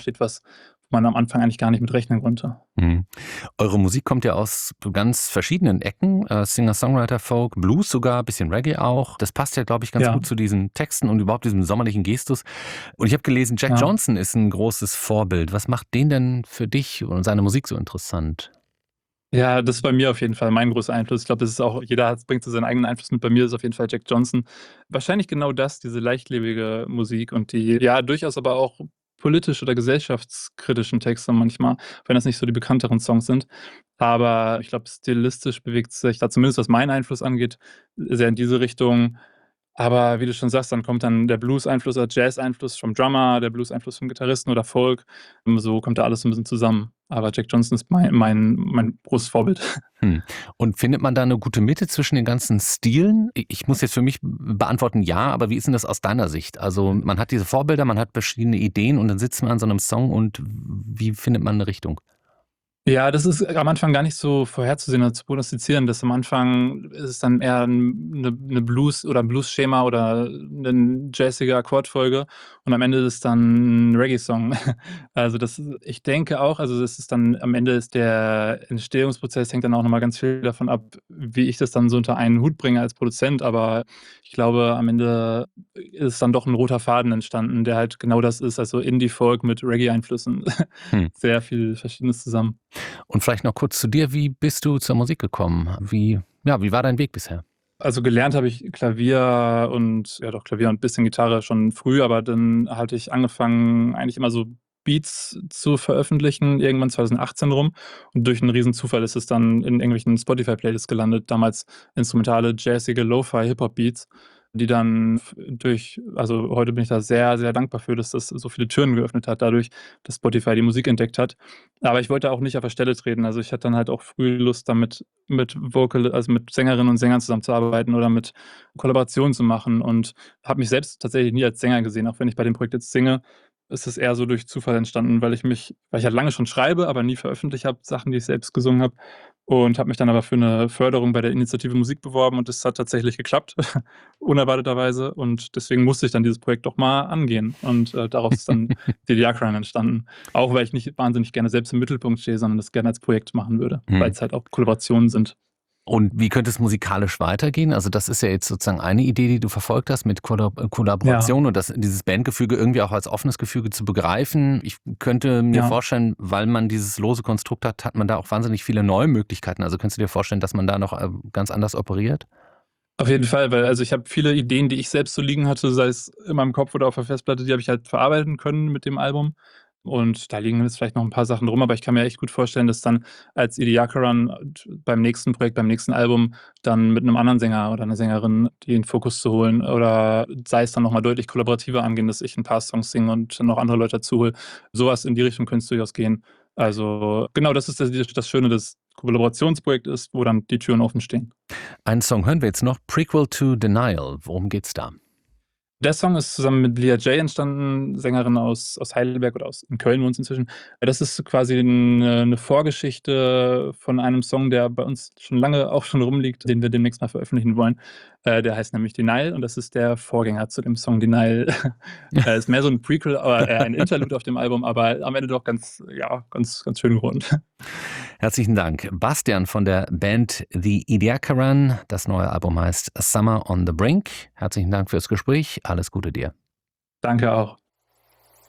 steht was, wo man am Anfang eigentlich gar nicht mit rechnen konnte. Mhm. Eure Musik kommt ja aus ganz verschiedenen Ecken, Singer, Songwriter, Folk, Blues sogar, bisschen Reggae auch. Das passt ja, glaube ich, ganz Ja, gut zu diesen Texten und überhaupt diesem sommerlichen Gestus. Und ich habe gelesen, Jack ja. Johnson ist ein großes Vorbild. Was macht den denn für dich und seine Musik so interessant? Ja, das ist bei mir auf jeden Fall mein großer Einfluss. Ich glaube, das ist auch bringt so seinen eigenen Einfluss mit. Bei mir ist auf jeden Fall Jack Johnson. Wahrscheinlich genau das, diese leichtlebige Musik und die ja durchaus aber auch politisch oder gesellschaftskritischen Texte manchmal, wenn das nicht so die bekannteren Songs sind. Aber ich glaube, stilistisch bewegt sich da zumindest, was meinen Einfluss angeht, sehr in diese Richtung. Aber wie du schon sagst, dann kommt dann der Blues-Einfluss oder Jazz-Einfluss vom Drummer, der Blues-Einfluss vom Gitarristen oder Folk. So kommt da alles so 'n bisschen zusammen. Aber Jack Johnson ist mein großes Vorbild. Hm. Und findet man da eine gute Mitte zwischen den ganzen Stilen? Ich muss jetzt für mich beantworten, ja, aber wie ist denn das aus deiner Sicht? Also, man hat diese Vorbilder, man hat verschiedene Ideen und dann sitzt man an so einem Song und wie findet man eine Richtung? Ja, das ist am Anfang gar nicht so vorherzusehen oder zu prognostizieren. Das am Anfang ist es dann eher 'ne Blues oder 'n Bluesschema oder 'nen jazzige Akkordfolge und am Ende ist es dann 'n Reggae-Song. Also, ich denke auch, das ist dann am Ende ist der Entstehungsprozess hängt dann auch noch mal ganz viel davon ab, wie ich das dann so unter einen Hut bringe als Produzent. Aber ich glaube, am Ende ist dann doch 'n roter Faden entstanden, der halt genau das ist, also Indie-Folk mit Reggae-Einflüssen. Hm. Sehr viel Verschiedenes zusammen. Und vielleicht noch kurz zu dir, wie bist du zur Musik gekommen? Wie war dein Weg bisher? Also, gelernt habe ich Klavier und ja doch, Klavier und bisschen Gitarre schon früh, aber dann hatte ich angefangen, eigentlich immer so Beats zu veröffentlichen, irgendwann 2018 rum. Und durch 'n Riesenzufall ist es dann in irgendwelchen Spotify-Playlists gelandet, damals instrumentale, jazzige Lo-Fi Hip-Hop-Beats, die dann heute bin ich da sehr, sehr dankbar für, dass das so viele Türen geöffnet hat dadurch, dass Spotify die Musik entdeckt hat. Aber ich wollte auch nicht auf der Stelle treten. Also, ich hatte dann halt auch früh Lust, damit mit Sängerinnen und Sängern zusammenzuarbeiten oder mit Kollaborationen zu machen und habe mich selbst tatsächlich nie als Sänger gesehen. Auch wenn ich bei dem Projekt jetzt singe, ist es eher so durch Zufall entstanden, weil ich halt lange schon schreibe, aber nie veröffentlicht habe, Sachen, die ich selbst gesungen habe und habe mich dann aber für 'ne Förderung bei der Initiative Musik beworben und das hat tatsächlich geklappt, unerwarteterweise und deswegen musste ich dann dieses Projekt doch mal angehen und, daraus ist dann The Diachrine entstanden. Auch weil ich nicht wahnsinnig gerne selbst im Mittelpunkt stehe, sondern das gerne als Projekt machen würde, Hm. weil's halt auch Kollaborationen sind. Und wie könnte es musikalisch weitergehen? Also, das ist ja jetzt sozusagen eine Idee, die du verfolgt hast mit Ja, Kollaboration und dieses Bandgefüge irgendwie auch als offenes Gefüge zu begreifen. Ich könnte mir ja. vorstellen, weil man dieses lose Konstrukt hat, hat man da auch wahnsinnig viele neue Möglichkeiten. Also, könntest du dir vorstellen, dass man da noch, ganz anders operiert? Auf jeden Fall, weil ich habe viele Ideen, die ich selbst so liegen hatte, sei es in meinem Kopf oder auf der Festplatte, die habe ich halt verarbeiten können mit dem Album. Und da liegen jetzt vielleicht noch 'n paar Sachen rum, aber ich kann mir echt gut vorstellen, dass dann als Ediacaran beim nächsten Projekt, beim nächsten Album dann mit 'nem anderen Sänger oder 'ner Sängerin die in Fokus zu holen oder sei es dann noch mal deutlich kollaborativer angehen, dass ich 'n paar Songs singe und dann noch andere Leute dazu hole. So was in die Richtung könnte es durchaus gehen. Also, genau, das ist das Schöne, dass Kollaborationsprojekt ist, wo dann die Türen offen stehen. Einen Song hören wir jetzt noch, Prequel to Denial. Worum geht's da? Der Song ist zusammen mit Leah J entstanden, Sängerin aus Heidelberg oder aus in Köln wohnt sie inzwischen. Das ist quasi 'ne Vorgeschichte von einem Song, der bei uns schon lange auch schon rumliegt, den wir demnächst mal veröffentlichen wollen. Der heißt nämlich Denial und das ist der Vorgänger zu dem Song Denial. Ist mehr so 'n Prequel, aber eher ein Interlude auf dem Album, aber am Ende doch ganz schön geworden. Herzlichen Dank. Bastian von der Band The Ediacaran. Das neue Album heißt Summer on the Brink. Herzlichen Dank fürs Gespräch. Alles Gute dir. Danke auch.